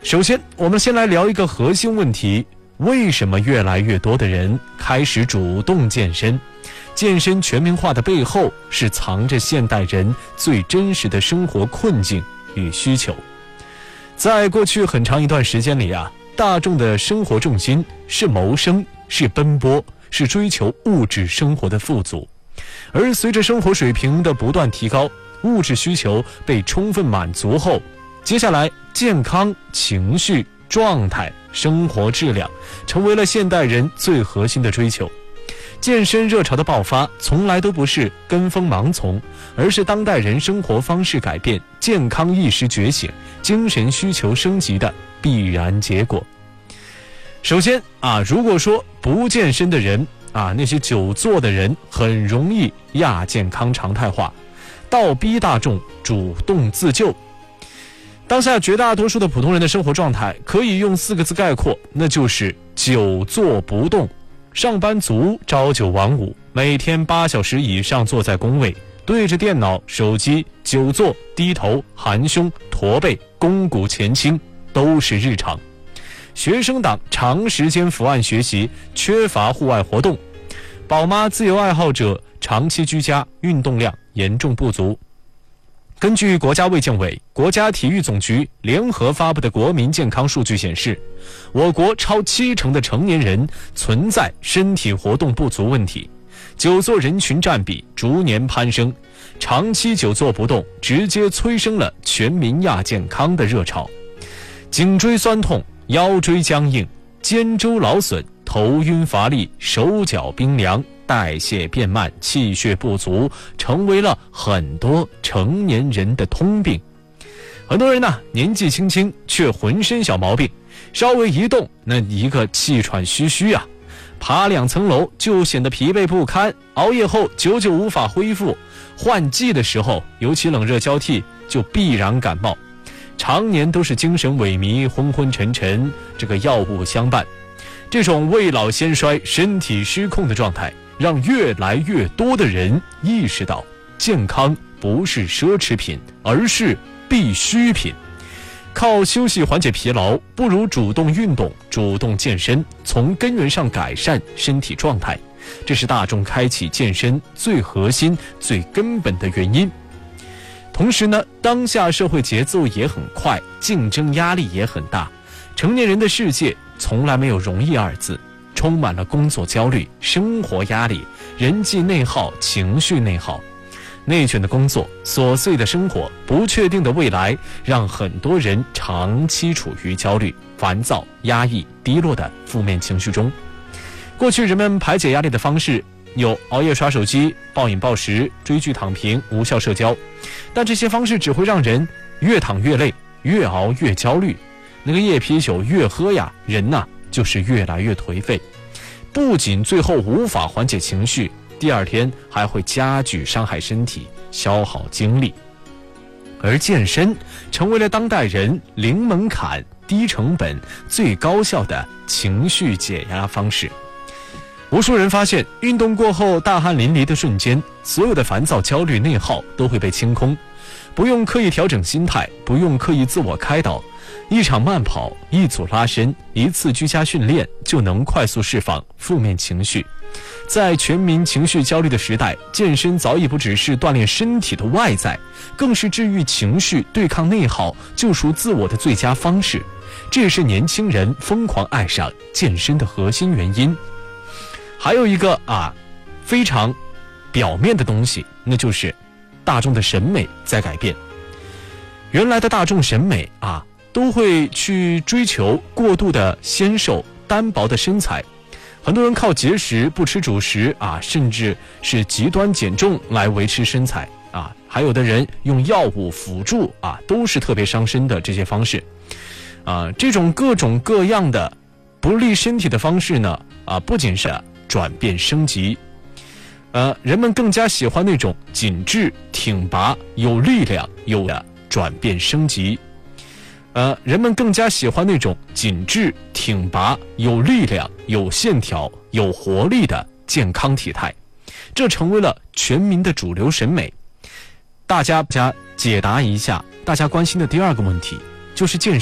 首先，我们先来聊一个核心问题：为什么越来越多的人开始主动健身？健身全民化的背后，是藏着现代人最真实的生活困境与需求。在过去很长一段时间里啊，大众的生活重心是谋生，是奔波，是追求物质生活的富足。而随着生活水平的不断提高，物质需求被充分满足后，接下来健康、情绪、状态、生活质量成为了现代人最核心的追求。健身热潮的爆发从来都不是跟风盲从，而是当代人生活方式改变、健康意识觉醒、精神需求升级的必然结果。首先如果说不健身的人那些久坐的人很容易亚健康常态化，倒逼大众主动自救。当下绝大多数的普通人的生活状态可以用4个字概括，那就是久坐不动。上班族朝九晚五，每天8小时以上坐在工位，对着电脑、手机，久坐、低头、含胸、驼背、肱骨前倾都是日常。学生党长时间伏案学习，缺乏户外活动；宝妈自由爱好者长期居家，运动量严重不足。根据国家卫健委、国家体育总局联合发布的国民健康数据显示，我国超70%的成年人存在身体活动不足问题，久坐人群占比逐年攀升，长期久坐不动直接催生了全民亚健康的热潮。颈椎酸痛、腰椎僵硬、肩周劳损、头晕乏力、手脚冰凉、代谢变慢、气血不足，成为了很多成年人的通病。很多人年纪轻轻却浑身小毛病，稍微一动那一个气喘吁吁爬2层楼就显得疲惫不堪，熬夜后久久无法恢复，换季的时候尤其冷热交替就必然感冒，常年都是精神萎靡、昏昏沉沉，这个药物相伴。这种未老先衰、身体失控的状态，让越来越多的人意识到，健康不是奢侈品，而是必需品。靠休息缓解疲劳，不如主动运动、主动健身，从根源上改善身体状态。这是大众开启健身最核心、最根本的原因。同时当下社会节奏也很快，竞争压力也很大，成年人的世界从来没有容易2字，充满了工作焦虑、生活压力、人际内耗、情绪内耗。内卷的工作、琐碎的生活、不确定的未来，让很多人长期处于焦虑、烦躁、压抑、低落的负面情绪中。过去人们排解压力的方式有熬夜刷手机、暴饮暴食、追剧躺平、无效社交，但这些方式只会让人越躺越累，越熬越焦虑。那个夜啤酒越喝人就是越来越颓废，不仅最后无法缓解情绪，第2天还会加剧伤害身体、消耗精力。而健身成为了当代人零门槛、低成本、最高效的情绪解压方式。无数人发现，运动过后大汗淋漓的瞬间，所有的烦躁、焦虑、内耗都会被清空，不用刻意调整心态，不用刻意自我开导，一场慢跑、一组拉伸、一次居家训练就能快速释放负面情绪。在全民情绪焦虑的时代，健身早已不只是锻炼身体的外在，更是治愈情绪、对抗内耗、救赎自我的最佳方式。这也是年轻人疯狂爱上健身的核心原因。还有一个非常表面的东西，那就是大众的审美在改变。原来的大众审美都会去追求过度的纤瘦、单薄的身材，很多人靠节食、不吃主食甚至是极端减重来维持身材还有的人用药物辅助都是特别伤身的这些方式这种各种各样的不利身体的方式呢不仅是转变升级，人们更加喜欢那种紧致、挺拔、有力量、有的转变升级。人们更加喜欢那种紧致、挺拔、有力量、有线条、有活力的健康体态，这成为了全民的主流审美。大家解答一下大家关心的第2个问题，就是健身